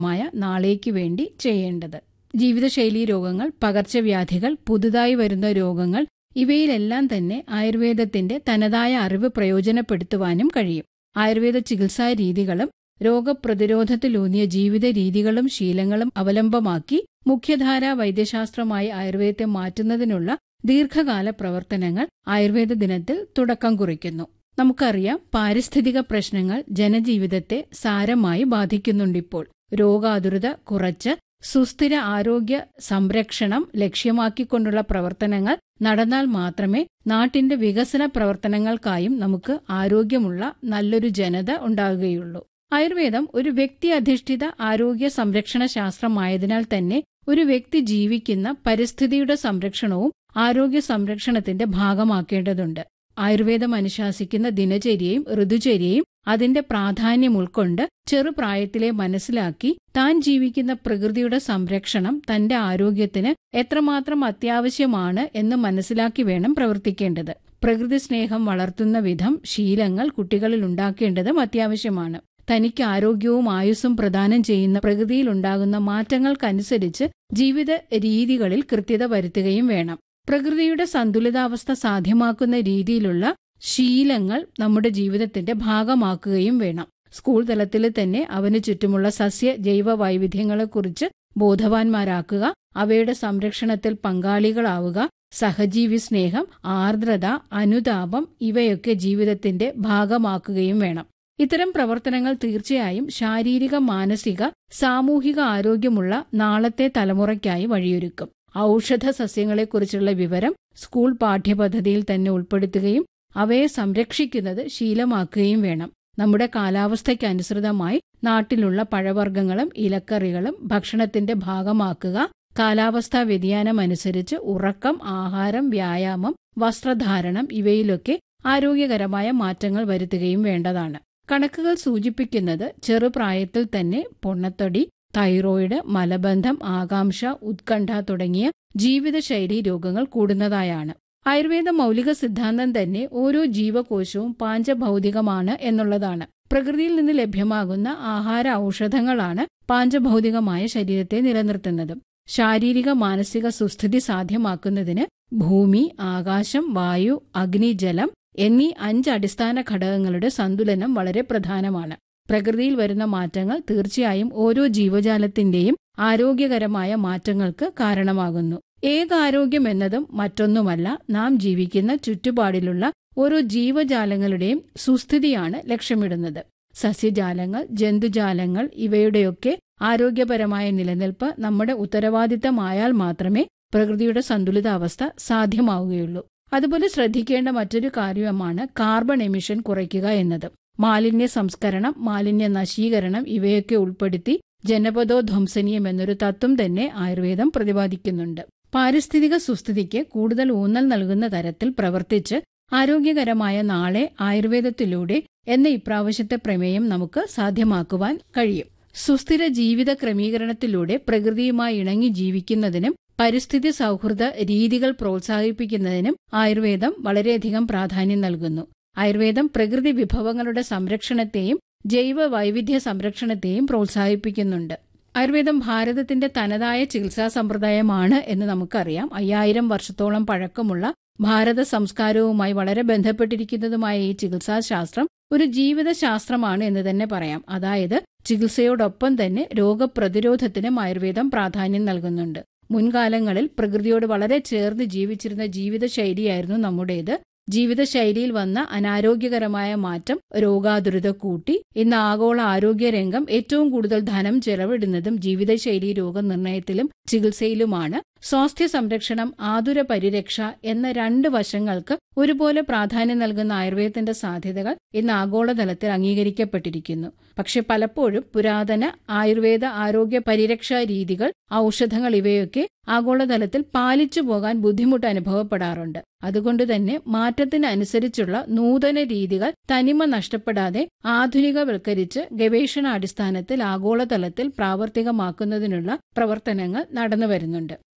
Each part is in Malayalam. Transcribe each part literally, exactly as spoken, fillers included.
മായ നാളേക്ക് വേണ്ടി ചെയ്യേണ്ടത്. ജീവിതശൈലീ രോഗങ്ങൾ, പകർച്ചവ്യാധികൾ, പുതുതായി വരുന്ന രോഗങ്ങൾ, ഇവയിലെല്ലാം തന്നെ ആയുർവേദത്തിന്റെ തനതായ അറിവ് പ്രയോജനപ്പെടുത്തുവാനും കഴിയും. ആയുർവേദ ചികിത്സാ രീതികളും രോഗപ്രതിരോധത്തിലൂന്നിയ ജീവിത രീതികളും ശീലങ്ങളും അവലംബമാക്കി മുഖ്യധാരാ വൈദ്യശാസ്ത്രമായി ആയുർവേദത്തെ മാറ്റുന്നതിനുള്ള ദീർഘകാല പ്രവർത്തനങ്ങൾ ആയുർവേദ ദിനത്തിൽ തുടക്കം കുറിക്കുന്നു. നമുക്കറിയാം, പാരിസ്ഥിതിക പ്രശ്നങ്ങൾ ജനജീവിതത്തെ സാരമായി ബാധിക്കുന്നുണ്ടിപ്പോൾ. രോഗാതുരത കുറച്ച് സുസ്ഥിര ആരോഗ്യ സംരക്ഷണം ലക്ഷ്യമാക്കിക്കൊണ്ടുള്ള പ്രവർത്തനങ്ങൾ നടന്നാൽ മാത്രമേ നാട്ടിന്റെ വികസന പ്രവർത്തനങ്ങൾക്കായും നമുക്ക് ആരോഗ്യമുള്ള നല്ലൊരു ജനത ഉണ്ടാകുകയുള്ളൂ. ആയുർവേദം ഒരു വ്യക്തി അധിഷ്ഠിത ആരോഗ്യ സംരക്ഷണ ശാസ്ത്രമായതിനാൽ തന്നെ ഒരു വ്യക്തി ജീവിക്കുന്ന പരിസ്ഥിതിയുടെ സംരക്ഷണവും ആരോഗ്യ സംരക്ഷണത്തിന്റെ ഭാഗമാക്കേണ്ടതുണ്ട്. ആയുർവേദം അനുശാസിക്കുന്ന ദിനചര്യയും ഋതുചര്യയും അതിന്റെ പ്രാധാന്യം ഉൾക്കൊണ്ട് ചെറുപ്രായത്തിലെ മനസ്സിലാക്കി താൻ ജീവിക്കുന്ന പ്രകൃതിയുടെ സംരക്ഷണം തന്റെ ആരോഗ്യത്തിന് എത്രമാത്രം അത്യാവശ്യമാണ് എന്ന് മനസ്സിലാക്കി വേണം പ്രവർത്തിക്കേണ്ടത്. പ്രകൃതി സ്നേഹം വളർത്തുന്ന വിധം ശീലങ്ങൾ കുട്ടികളിൽ ഉണ്ടാക്കേണ്ടതും അത്യാവശ്യമാണ്. തനിക്ക് ആരോഗ്യവും ആയുസ്സും പ്രദാനം ചെയ്യുന്ന പ്രകൃതിയിലുണ്ടാകുന്ന മാറ്റങ്ങൾക്കനുസരിച്ച് ജീവിത രീതികളിൽ കൃത്യത വരുത്തുകയും വേണം. പ്രകൃതിയുടെ സന്തുലിതാവസ്ഥ സാധ്യമാക്കുന്ന രീതിയിലുള്ള ശീലങ്ങൾ നമ്മുടെ ജീവിതത്തിന്റെ ഭാഗമാക്കുകയും വേണം. സ്കൂൾ തലത്തിൽ തന്നെ അവന് ചുറ്റുമുള്ള സസ്യ ജൈവ വൈവിധ്യങ്ങളെക്കുറിച്ച് ബോധവാന്മാരാക്കുക, അവയുടെ സംരക്ഷണത്തിൽ പങ്കാളികളാവുക, സഹജീവി സ്നേഹം, ആർദ്രത, അനുതാപം ഇവയൊക്കെ ജീവിതത്തിന്റെ ഭാഗമാക്കുകയും വേണം. ഇത്തരം പ്രവർത്തനങ്ങൾ തീർച്ചയായും ശാരീരിക, മാനസിക, സാമൂഹിക ആരോഗ്യമുള്ള നാളത്തെ തലമുറയ്ക്കായി വഴിയൊരുക്കും. ഔഷധ സസ്യങ്ങളെക്കുറിച്ചുള്ള വിവരം സ്കൂൾ പാഠ്യപദ്ധതിയിൽ തന്നെ ഉൾപ്പെടുത്തുകയും അവയെ സംരക്ഷിക്കുന്നത് ശീലമാക്കുകയും വേണം. നമ്മുടെ കാലാവസ്ഥയ്ക്കനുസൃതമായി നാട്ടിലുള്ള പഴവർഗ്ഗങ്ങളും ഇലക്കറികളും ഭക്ഷണത്തിന്റെ ഭാഗമാക്കുക. കാലാവസ്ഥാ വ്യതിയാനമനുസരിച്ച് ഉറക്കം, ആഹാരം, വ്യായാമം, വസ്ത്രധാരണം ഇവയിലൊക്കെ ആരോഗ്യകരമായ മാറ്റങ്ങൾ വരുത്തുകയും വേണ്ടതാണ്. കണക്കുകൾ സൂചിപ്പിക്കുന്നത് ചെറുപ്രായത്തിൽ തന്നെ പൊണ്ണത്തടി, തൈറോയിഡ്, മലബന്ധം, ആകാംക്ഷ, ഉത്കണ്ഠ തുടങ്ങിയ ജീവിതശൈലീ രോഗങ്ങൾ കൂടുന്നതായാണ്. ആയുർവേദ മൗലിക സിദ്ധാന്തം തന്നെ ഓരോ ജീവകോശവും പാഞ്ചഭൗതികമാണ് എന്നുള്ളതാണ്. പ്രകൃതിയിൽ നിന്ന് ലഭ്യമാകുന്ന ആഹാര ഔഷധങ്ങളാണ് പാഞ്ചഭൗതികമായ ശരീരത്തെ നിലനിർത്തുന്നത്. ശാരീരിക മാനസിക സുസ്ഥിതി സാധ്യമാക്കുന്നതിന് ഭൂമി, ആകാശം, വായു, അഗ്നി, ജലം എന്നീ അഞ്ച് അടിസ്ഥാന ഘടകങ്ങളുടെ സന്തുലനം വളരെ പ്രധാനമാണ്. പ്രകൃതിയിൽ വരുന്ന മാറ്റങ്ങൾ തീർച്ചയായും ഓരോ ജീവജാലത്തിന്റെയും ആരോഗ്യകരമായ മാറ്റങ്ങൾക്ക് കാരണമാകുന്നു. ഏകാരോഗ്യം എന്നതും മറ്റൊന്നുമല്ല, നാം ജീവിക്കുന്ന ചുറ്റുപാടിലുള്ള ഓരോ ജീവജാലങ്ങളുടെയും സുസ്ഥിതിയാണ് ലക്ഷ്യമിടുന്നത്. സസ്യജാലങ്ങൾ, ജന്തുജാലങ്ങൾ ഇവയുടെയൊക്കെ ആരോഗ്യപരമായ നിലനിൽപ്പ് നമ്മുടെ ഉത്തരവാദിത്തമായാൽ മാത്രമേ പ്രകൃതിയുടെ സന്തുലിതാവസ്ഥ സാധ്യമാവുകയുള്ളൂ. അതുപോലെ ശ്രദ്ധിക്കേണ്ട മറ്റൊരു കാര്യമാണ് കാർബൺ എമിഷൻ കുറയ്ക്കുക എന്നത്. മാലിന്യ സംസ്കരണം, മാലിന്യ നശീകരണം ഇവയൊക്കെ ഉൾപ്പെടുത്തി ജനപദോധ്വംസനീയം എന്നൊരു തത്വം തന്നെ ആയുർവേദം പ്രതിപാദിക്കുന്നുണ്ട്. പാരിസ്ഥിതിക സുസ്ഥിതിക്ക് കൂടുതൽ ഊന്നൽ നൽകുന്ന തരത്തിൽ പ്രവർത്തിച്ച് ആരോഗ്യകരമായ നാളെ ആയുർവേദത്തിലൂടെ എന്ന ഇപ്രാവശ്യത്തെ പ്രമേയം നമുക്ക് സാധ്യമാക്കുവാൻ കഴിയും. സുസ്ഥിര ജീവിത ക്രമീകരണത്തിലൂടെ പ്രകൃതിയുമായി ഇണങ്ങി ജീവിക്കുന്നതിനും പരിസ്ഥിതി സൗഹൃദ രീതികൾ പ്രോത്സാഹിപ്പിക്കുന്നതിനും ആയുർവേദം വളരെയധികം പ്രാധാന്യം നൽകുന്നു. ആയുർവേദം പ്രകൃതി വിഭവങ്ങളുടെ സംരക്ഷണത്തെയും ജൈവ വൈവിധ്യ സംരക്ഷണത്തെയും പ്രോത്സാഹിപ്പിക്കുന്നുണ്ട്. ആയുർവേദം ഭാരതത്തിന്റെ തനതായ ചികിത്സാ സമ്പ്രദായമാണ് എന്ന് നമുക്കറിയാം. അയ്യായിരം വർഷത്തോളം പഴക്കമുള്ള ഭാരത സംസ്കാരവുമായി വളരെ ബന്ധപ്പെട്ടിരിക്കുന്നതുമായ ഈ ചികിത്സാശാസ്ത്രം ഒരു ജീവിതശാസ്ത്രമാണ് എന്ന് തന്നെ പറയാം. അതായത് ചികിത്സയോടൊപ്പം തന്നെ രോഗപ്രതിരോധത്തിനും ആയുർവേദം പ്രാധാന്യം നൽകുന്നുണ്ട്. മുൻകാലങ്ങളിൽ പ്രകൃതിയോട് വളരെ ചേർന്ന് ജീവിച്ചിരുന്ന ജീവിതശൈലിയായിരുന്നു നമ്മുടേത്. ജീവിതശൈലിയിൽ വന്ന അനാരോഗ്യകരമായ മാറ്റം രോഗാതുരത കൂട്ടി. ഇന്ന് ആഗോള ആരോഗ്യ രംഗം ഏറ്റവും കൂടുതൽ ധനം ചെലവിടുന്നതും ജീവിതശൈലി രോഗനിർണയത്തിലും ചികിത്സയിലുമാണ്. സ്വാസ്ഥ്യ സംരക്ഷണം, ആതുര പരിരക്ഷ എന്ന രണ്ട് വശങ്ങൾക്ക് ഒരുപോലെ പ്രാധാന്യം നൽകുന്ന ആയുർവേദത്തിന്റെ സാധ്യതകൾ ഇന്ന് ആഗോളതലത്തിൽ അംഗീകരിക്കപ്പെട്ടിരിക്കുന്നു. പക്ഷെ പലപ്പോഴും പുരാതന ആയുർവേദ ആരോഗ്യ പരിരക്ഷാ രീതികൾ, ഔഷധങ്ങൾ ഇവയൊക്കെ ആഗോളതലത്തിൽ പാലിച്ചു പോകാൻ ബുദ്ധിമുട്ട് അനുഭവപ്പെടാറുണ്ട്. അതുകൊണ്ട് തന്നെ മാറ്റത്തിനനുസരിച്ചുള്ള നൂതന രീതികൾ തനിമ നഷ്ടപ്പെടാതെ ആധുനികവൽക്കരിച്ച് ഗവേഷണാടിസ്ഥാനത്തിൽ ആഗോളതലത്തിൽ പ്രാവർത്തികമാക്കുന്നതിനുള്ള പ്രവർത്തനങ്ങൾ നടന്നുവരുന്നുണ്ട്.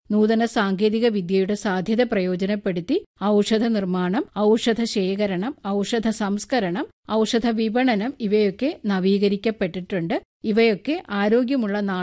നൂതന സാങ്കേതിക വിദ്യയുടെ സാധ്യത പ്രയോജനപ്പെടുത്തി ഔഷധ നിർമ്മാണം, ഔഷധ ശേഖരണം, ഔഷധ സംസ്കരണം, ഔഷധ വിപണനം ഇവയൊക്കെ നവീകരിക്കപ്പെട്ടിട്ടുണ്ട്. ഇവയൊക്കെ ആരോഗ്യമുള്ള